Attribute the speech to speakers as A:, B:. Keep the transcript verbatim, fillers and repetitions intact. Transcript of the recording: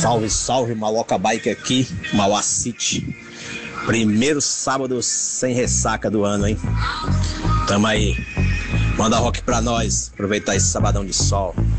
A: Salve, salve, Maloca Bike aqui, Mauá City. Primeiro sábado sem ressaca do ano, hein? Tamo aí. Manda rock pra nós, aproveitar esse sabadão de sol.